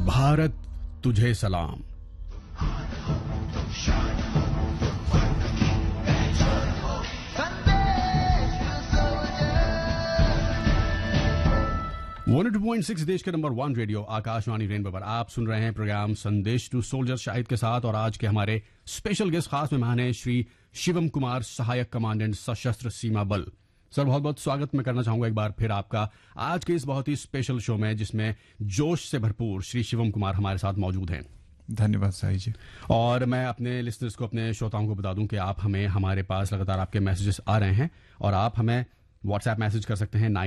भारत तुझे सलाम। वन 2.6 देश के नंबर 1 रेडियो आकाशवाणी रेनबो पर आप सुन रहे हैं प्रोग्राम संदेश टू सोल्जर शाहिद के साथ। और आज के हमारे स्पेशल गेस्ट खास मेहमान हैं श्री शिवम कुमार, सहायक कमांडेंट सशस्त्र सीमा बल। सर, बहुत बहुत स्वागत मैं करना चाहूंगा एक बार फिर आपका आज के इस बहुत ही स्पेशल शो में, जिसमें जोश से भरपूर श्री शिवम कुमार हमारे साथ मौजूद हैं। धन्यवाद साई जी। और मैं अपने लिसनर्स को, अपने श्रोताओं को बता दूं कि आप हमें, हमारे पास लगातार आपके मैसेजेस आ रहे हैं और आप हमें व्हाट्सएप मैसेज कर सकते हैं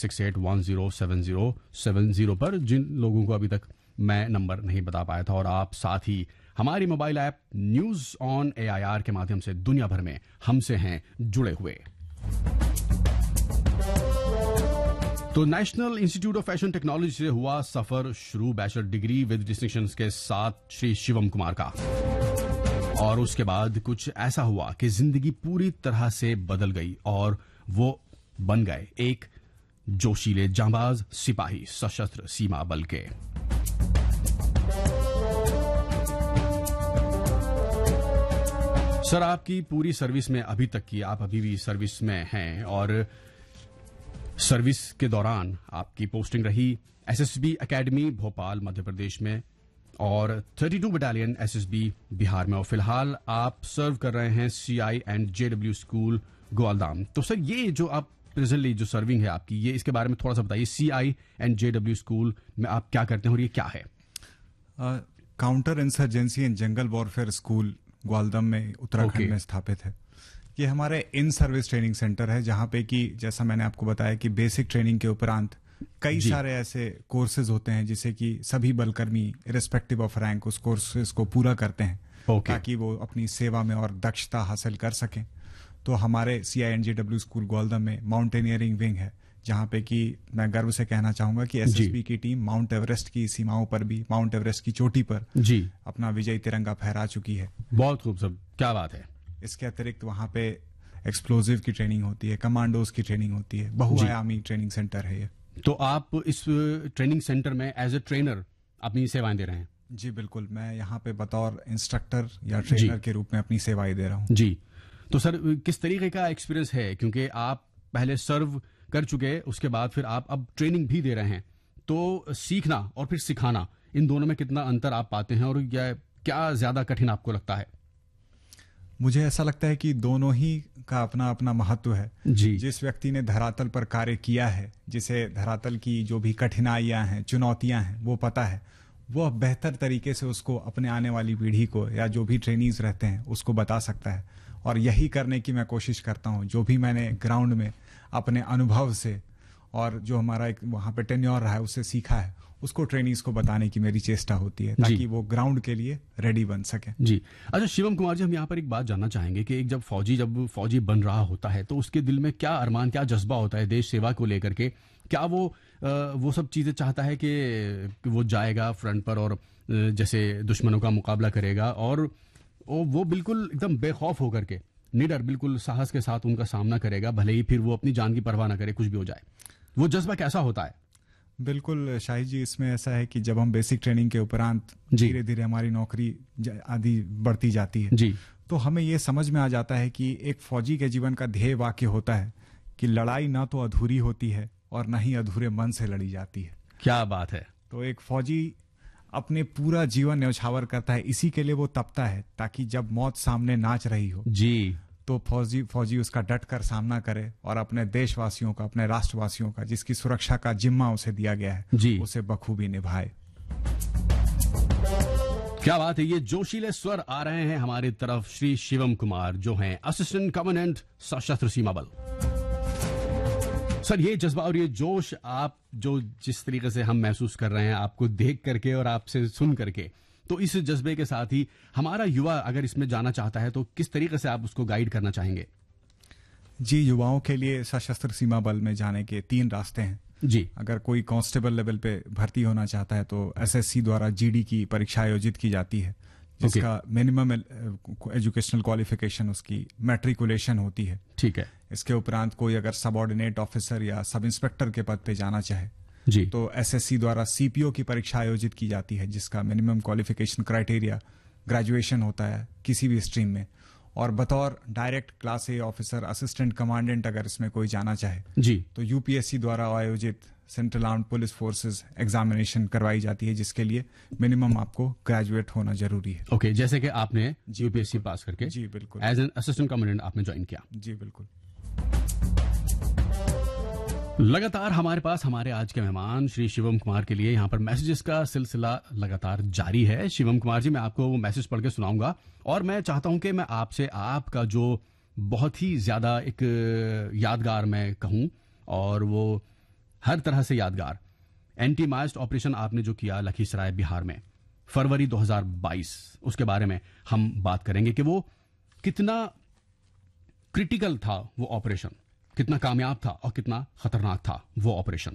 9868107070 पर, जिन लोगों को अभी तक मैं नंबर नहीं बता पाया था। और आप साथ ही हमारी mobile app news on AIR के माध्यम से दुनिया भर में हमसे हैं जुड़े हुए। तो national institute of fashion technology से हुआ सफर शुरू, बैचलर डिग्री विद डिस्टिंक्शंस के साथ श्री शिवम कुमार का। और उसके बाद कुछ ऐसा हुआ कि जिंदगी पूरी तरह से बदल गई और वो बन गए एक जोशीले जांबाज सिपाही सशस्त्र सीमा बल के। सर, आपकी पूरी सर्विस में अभी तक की, आप अभी भी सर्विस में हैं और सर्विस के दौरान आपकी पोस्टिंग रही SSB एकेडमी भोपाल मध्य प्रदेश में और 32 बटालियन SSB बिहार में, और फिलहाल आप सर्व कर रहे हैं CI एंड JW स्कूल ग्वालदाम। तो सर, ये जो आप प्रेजेंटली जो सर्विंग है आपकी, ये इसके बारे में थोड़ा सा बताइए। CI एंड JW स्कूल में आप क्या करते हैं और ये क्या है? Counter insurgency and jungle warfare school Gwaldam में उत्तराखंड में स्थापित है। ये हमारे इन सर्विस ट्रेनिंग सेंटर है, जहां पे कि जैसा मैंने आपको बताया कि बेसिक ट्रेनिंग के उपरांत कई सारे ऐसे कोर्सेज होते हैं जिसे कि सभी बलकर्मी इरेस्पेक्टिव ऑफ रैंक उस कोर्सेज को पूरा करते हैं ताकि वो अपनी सेवा में और दक्षता हासिल कर सकें। तो हमारे CI and JW school Gwaldam में माउंटेनियरिंग विंग है, जहां पे कि मैं गर्व से कहना चाहूंगा कि SSB की टीम माउंट एवरेस्ट की सीमाओं पर भी, माउंट एवरेस्ट की चोटी पर अपना विजयी तिरंगा फहरा चुकी है। बहुत खूब सर, क्या बात है। इसके अतिरिक्त वहां पे एक्सप्लोजिव की ट्रेनिंग होती है, कमांडोज की ट्रेनिंग होती है, बहुआयामी ट्रेनिंग सेंटर है ये। तो आप इस ट्रेनिंग सेंटर में एज ए ट्रेनर अपनी सेवाएं दे रहे हैं? जी बिल्कुल, मैं यहाँ पे बतौर इंस्ट्रक्टर या ट्रेनर के रूप में अपनी सेवाएं दे रहा हूँ। जी, तो सर किस तरीके का एक्सपीरियंस है, क्योंकि आप पहले सर्व कर चुके, उसके बाद फिर आप अब ट्रेनिंग भी दे रहे हैं, तो सीखना और फिर सिखाना, इन दोनों में कितना अंतर आप पाते हैं और क्या ज्यादा कठिन आपको लगता है? मुझे ऐसा लगता है कि दोनों ही का अपना अपना महत्व है। जिस व्यक्ति ने धरातल पर कार्य किया है, जिसे धरातल की जो भी कठिनाइयां हैं, चुनौतियां हैं, वो पता है, वो बेहतर तरीके से उसको अपने आने वाली पीढ़ी को या जो भी ट्रेनीज रहते हैं उसको बता सकता है। और यही करने की मैं कोशिश करता हूँ। जो भी मैंने ग्राउंड में अपने अनुभव से और जो हमारा एक वहाँ पे टेन्योर रहा है उससे सीखा है, उसको ट्रेनीज को बताने की मेरी चेष्टा होती है ताकि वो ग्राउंड के लिए रेडी बन सके। जी, अच्छा शिवम कुमार जी, हम यहाँ पर एक बात जानना चाहेंगे कि एक जब फौजी बन रहा होता है तो उसके दिल में क्या अरमान, क्या जज्बा होता है देश सेवा को लेकर के? क्या वो सब चीजें चाहता है कि वो जाएगा फ्रंट पर और जैसे दुश्मनों का मुकाबला करेगा और वो बिल्कुल एकदम बेखौफ होकर के, निडर, बिल्कुल साहस के साथ उनका सामना करेगा, भले ही फिर वो अपनी जान की परवाह ना करे, कुछ भी हो जाए? वो जज्बा कैसा होता है? बिल्कुल शाहिद जी, इसमें ऐसा है कि जब हम बेसिक ट्रेनिंग के उपरांत धीरे धीरे हमारी नौकरी आदि बढ़ती जाती है जी, तो हमें ये समझ में आ जाता है कि एक फौजी के जीवन का ध्येय वाक्य होता है कि लड़ाई ना तो अधूरी होती है और ना ही अधूरे मन से लड़ी जाती है। क्या बात है। तो एक फौजी अपने पूरा जीवन न्यौछावर करता है, इसी के लिए वो तपता है ताकि जब मौत सामने नाच रही हो जी, तो फौजी उसका डट कर सामना करे और अपने देशवासियों का, अपने राष्ट्रवासियों का, जिसकी सुरक्षा का जिम्मा उसे दिया गया है जी, उसे बखूबी निभाए। क्या बात है। ये जोशीले स्वर आ रहे हैं हमारी तरफ श्री शिवम कुमार, जो हैं असिस्टेंट कमांडेंट सशस्त्र सीमा बल। सर, ये जज्बा और ये जोश आप जो जिस तरीके से हम महसूस कर रहे हैं आपको देख करके और आपसे सुन करके, तो इस जज्बे के साथ ही हमारा युवा अगर इसमें जाना चाहता है तो किस तरीके से आप उसको गाइड करना चाहेंगे? जी, युवाओं के लिए सशस्त्र सीमा बल में जाने के 3 रास्ते हैं जी। अगर कोई कांस्टेबल लेवल पे भर्ती होना चाहता है तो SSC द्वारा GD की परीक्षा आयोजित की जाती है, जिसका मिनिमम एजुकेशनल क्वालिफिकेशन उसकी मैट्रिकुलेशन होती है। ठीक है। इसके उपरांत कोई अगर सबऑर्डिनेट ऑफिसर या सब इंस्पेक्टर के पद पे जाना चाहे जी। तो एसएससी द्वारा सीपीओ की परीक्षा आयोजित की जाती है, जिसका मिनिमम क्वालिफिकेशन क्राइटेरिया ग्रेजुएशन होता है किसी भी स्ट्रीम में। और बतौर डायरेक्ट क्लास ए ऑफिसर, असिस्टेंट कमांडेंट अगर इसमें कोई जाना चाहे जी, तो यूपीएससी द्वारा आयोजित central armed police forces examination करवाई जाती है, जिसके लिए मिनिमम आपको ग्रेजुएट होना जरूरी है। ओके, जैसे कि आपने यूपीएससी पास करके जी बिल्कुल, एज एन असिस्टेंट कमांडेंट आपने ज्वाइन किया। जी बिल्कुल। लगातार हमारे पास हमारे आज के मेहमान श्री शिवम कुमार के लिए यहाँ पर मैसेजेस का सिलसिला लगातार जारी है। शिवम कुमार जी, मैं आपको वो मैसेज पढ़ के सुनाऊंगा और मैं चाहता हूं कि मैं आपसे आपका जो बहुत ही ज्यादा एक यादगार मैं कहूं, और वो हर तरह से यादगार एंटी माइस्ट ऑपरेशन आपने जो किया लखीसराय बिहार में फरवरी 2022, उसके बारे में हम बात करेंगे कि वो कितना क्रिटिकल था वो ऑपरेशन, कितना कामयाब था और कितना खतरनाक था वो ऑपरेशन।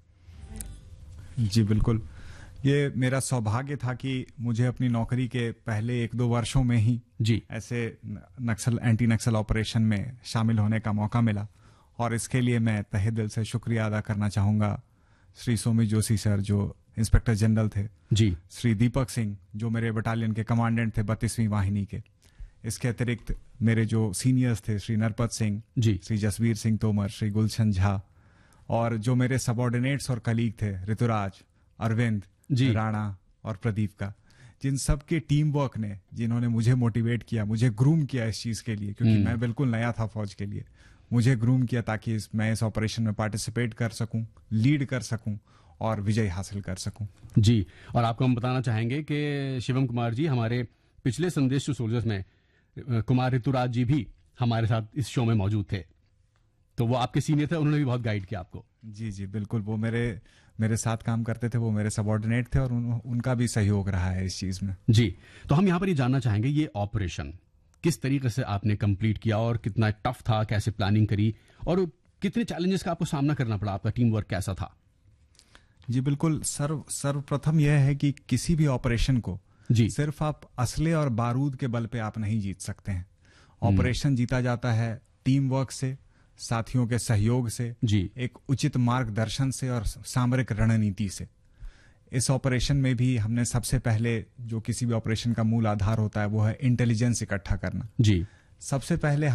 जी बिल्कुल, ये मेरा सौभाग्य था कि मुझे अपनी नौकरी के पहले 1-2 वर्षों में ही जी ऐसे एंटी नक्सल ऑपरेशन में शामिल होने का मौका मिला, और इसके लिए मैं तहे दिल से शुक्रिया अदा करना चाहूंगा श्री सोमी जोशी सर, जो इंस्पेक्टर जनरल थे, जी, श्री दीपक सिंह, जो मेरे बटालियन के कमांडेंट थे 32वीं वाहिनी के। इसके अतिरिक्त मेरे जो सीनियर्स थे श्री नरपत सिंह जी, श्री जसवीर सिंह तोमर, श्री गुलशन झा, और जो मेरे सबॉर्डिनेट्स और कलीग थे ऋतुराज, अरविंद जी, राणा और प्रदीप का, जिन सब के टीम वर्क ने, जिन्होंने मुझे मोटिवेट किया, मुझे ग्रूम किया इस चीज के लिए, क्योंकि मैं बिल्कुल नया था फौज के लिए, मुझे ग्रूम किया ताकि मैं इस ऑपरेशन में पार्टिसिपेट कर सकूं, लीड कर सकूं और विजय हासिल कर सकूं। जी। और आपको हम बताना चाहेंगे कि शिवम कुमार जी हमारे पिछले संदेश टू सोल्जर्स में कुमार ऋतुराज जी भी हमारे साथ इस शो में मौजूद थे, तो वो आपके सीनियर थे, उन्होंने भी बहुत गाइड किया आपको। जी जी बिल्कुल, वो मेरे साथ काम करते थे, वो मेरे सबॉर्डिनेट थे, और उनका भी सहयोग रहा है इस चीज में। जी, तो हम यहाँ पर ये जानना चाहेंगे ये ऑपरेशन किस तरीके से आपने कंप्लीट किया और कितना टफ था, कैसे प्लानिंग करी और कितने चैलेंजेस का आपको सामना करना पड़ा, आपका टीम वर्क कैसा था? जी बिल्कुल, सर्वप्रथम यह है कि किसी भी ऑपरेशन को जी, सिर्फ आप असले और बारूद के बल पे आप नहीं जीत सकते हैं। ऑपरेशन जीता जाता है टीम वर्क से, साथियों के सहयोग से, जी, एक उचित मार्गदर्शन से और सामरिक रणनीति से। इस ऑपरेशन में भी हमने सबसे पहले, जो किसी भी ऑपरेशन का मूल आधार होता है, वो है इंटेलिजेंस इकट्ठा करना। जी, सबसे पहले